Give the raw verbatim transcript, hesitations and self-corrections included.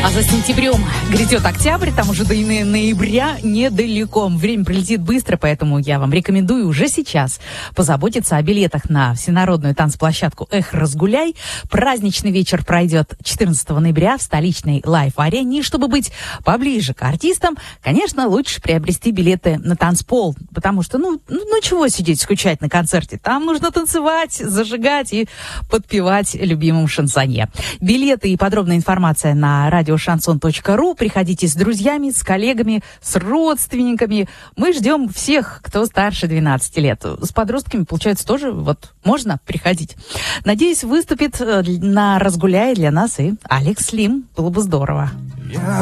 А за сентябрем грядет октябрь, там уже до ноября недалеко. Время пролетит быстро, поэтому я вам рекомендую уже сейчас позаботиться о билетах на всенародную танцплощадку «Эх, разгуляй». Праздничный вечер пройдет четырнадцатого ноября в столичной лайв-арене. И чтобы быть поближе к артистам, конечно, лучше приобрести билеты на танцпол, потому что, ну, ну, ну чего сидеть, скучать на концерте? Там нужно танцевать, зажигать и подпевать любимым шансонье. Билеты и подробная информация на радио шансон точка ру. Приходите с друзьями, с коллегами, с родственниками. Мы ждем всех, кто старше двенадцати лет. С подростками, получается, тоже вот можно приходить. Надеюсь, выступит на «Разгуляй» для нас и Алекс Слим. Было бы здорово.